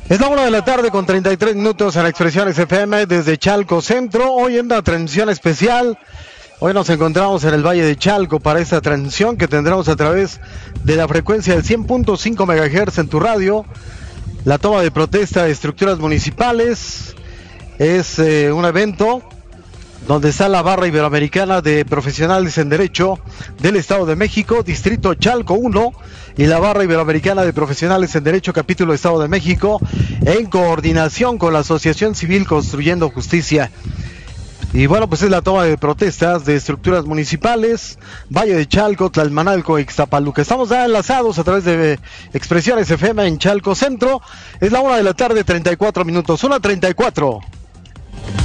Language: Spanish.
Es la 1 de la tarde con 33 minutos en Expresiones FM desde Chalco Centro. Hoy en una transmisión especial. Hoy nos encontramos en el Valle de Chalco para esta transmisión que tendremos a través de la frecuencia del 100.5 MHz en tu radio. La toma de protesta de estructuras municipales es un evento donde está la Barra Iberoamericana de Profesionales en Derecho del Estado de México, Distrito Chalco 1, y la Barra Iberoamericana de Profesionales en Derecho, Capítulo Estado de México, en coordinación con la Asociación Civil Construyendo Justicia. Y bueno, pues es la toma de protestas de estructuras municipales, Valle de Chalco, Tlalmanalco, Ixtapaluca. Estamos ya enlazados a través de Expresiones FM en Chalco Centro. Es la 1 de la tarde, 34 minutos, 1:34.